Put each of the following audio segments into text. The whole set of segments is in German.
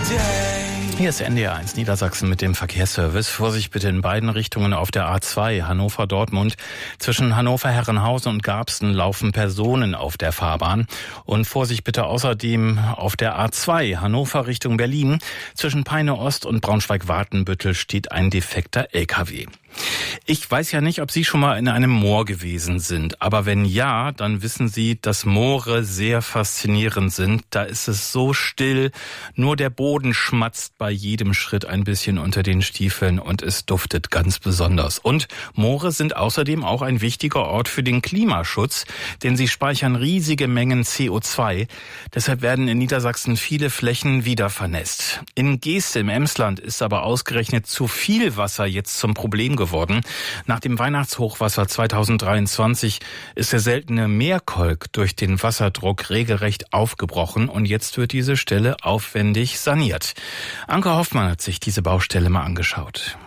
Hier ist NDR 1 Niedersachsen mit dem Verkehrsservice. Vorsicht bitte in beiden Richtungen auf der A2 Hannover-Dortmund. Zwischen Hannover-Herrenhausen und Garbsen laufen Personen auf der Fahrbahn. Und Vorsicht bitte außerdem auf der A2 Hannover Richtung Berlin. Zwischen Peine Ost und Braunschweig-Watenbüttel steht ein defekter LKW. Ich weiß ja nicht, ob Sie schon mal in einem Moor gewesen sind, aber wenn ja, dann wissen Sie, dass Moore sehr faszinierend sind. Da ist es so still, nur der Boden schmatzt bei jedem Schritt ein bisschen unter den Stiefeln und es duftet ganz besonders. Und Moore sind außerdem auch ein wichtiger Ort für den Klimaschutz, denn sie speichern riesige Mengen CO2. Deshalb werden in Niedersachsen viele Flächen wieder vernässt. In Geest im Emsland ist aber ausgerechnet zu viel Wasser jetzt zum Problem geworden. Nach dem Weihnachtshochwasser 2023 ist der seltene Meerkolk durch den Wasserdruck regelrecht aufgebrochen und jetzt wird diese Stelle aufwendig saniert. Anke Hoffmann hat sich diese Baustelle mal angeschaut.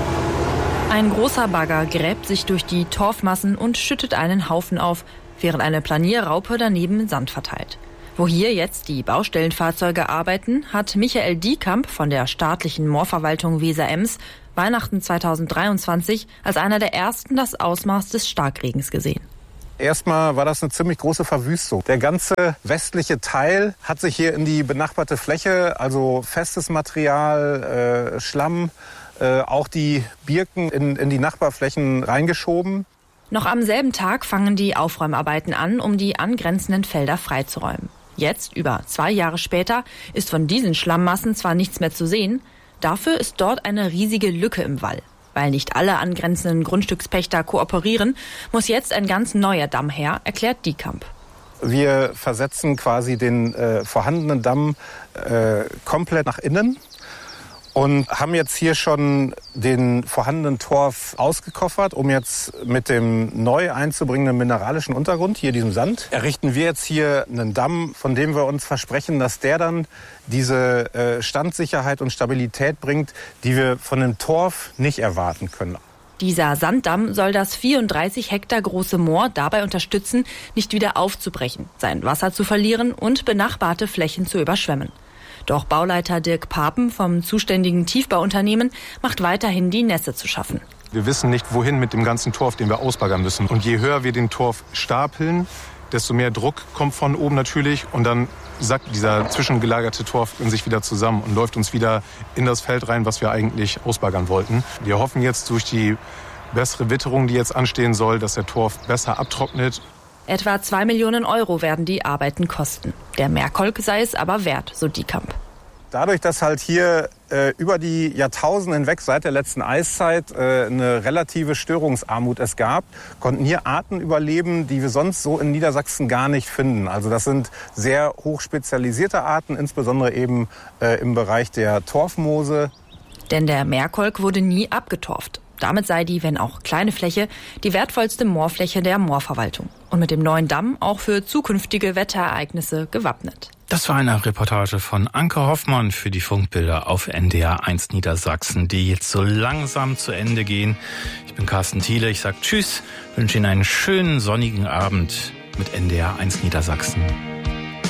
Ein großer Bagger gräbt sich durch die Torfmassen und schüttet einen Haufen auf, während eine Planierraupe daneben Sand verteilt. Wo hier jetzt die Baustellenfahrzeuge arbeiten, hat Michael Diekamp von der staatlichen Moorverwaltung Weser-Ems Weihnachten 2023 als einer der ersten das Ausmaß des Starkregens gesehen. Erstmal war das eine ziemlich große Verwüstung. Der ganze westliche Teil hat sich hier in die benachbarte Fläche, also festes Material, Schlamm, auch die Birken in die Nachbarflächen reingeschoben. Noch am selben Tag fangen die Aufräumarbeiten an, um die angrenzenden Felder freizuräumen. Jetzt, über 2 Jahre später, ist von diesen Schlammmassen zwar nichts mehr zu sehen, dafür ist dort eine riesige Lücke im Wall. Weil nicht alle angrenzenden Grundstückspächter kooperieren, muss jetzt ein ganz neuer Damm her, erklärt Diekamp. Wir versetzen quasi den vorhandenen Damm komplett nach innen und haben jetzt hier schon den vorhandenen Torf ausgekoffert, um jetzt mit dem neu einzubringenden mineralischen Untergrund, hier diesem Sand, errichten wir jetzt hier einen Damm, von dem wir uns versprechen, dass der dann diese Standsicherheit und Stabilität bringt, die wir von dem Torf nicht erwarten können. Dieser Sanddamm soll das 34 Hektar große Moor dabei unterstützen, nicht wieder aufzubrechen, sein Wasser zu verlieren und benachbarte Flächen zu überschwemmen. Doch Bauleiter Dirk Papen vom zuständigen Tiefbauunternehmen macht weiterhin die Nässe zu schaffen. Wir wissen nicht, wohin mit dem ganzen Torf, den wir ausbaggern müssen. Und je höher wir den Torf stapeln, desto mehr Druck kommt von oben natürlich. Und dann sackt dieser zwischengelagerte Torf in sich wieder zusammen und läuft uns wieder in das Feld rein, was wir eigentlich ausbaggern wollten. Wir hoffen jetzt durch die bessere Witterung, die jetzt anstehen soll, dass der Torf besser abtrocknet. Etwa 2 Millionen Euro werden die Arbeiten kosten. Der Meerkolk sei es aber wert, so Diekamp. Dadurch, dass halt hier über die Jahrtausende hinweg seit der letzten Eiszeit eine relative Störungsarmut es gab, konnten hier Arten überleben, die wir sonst so in Niedersachsen gar nicht finden. Also das sind sehr hochspezialisierte Arten, insbesondere eben im Bereich der Torfmoose. Denn der Meerkolk wurde nie abgetorft. Damit sei die, wenn auch kleine Fläche, die wertvollste Moorfläche der Moorverwaltung. Und mit dem neuen Damm auch für zukünftige Wetterereignisse gewappnet. Das war eine Reportage von Anke Hoffmann für die Funkbilder auf NDR 1 Niedersachsen, die jetzt so langsam zu Ende gehen. Ich bin Carsten Thiele, ich sage Tschüss, wünsche Ihnen einen schönen sonnigen Abend mit NDR 1 Niedersachsen.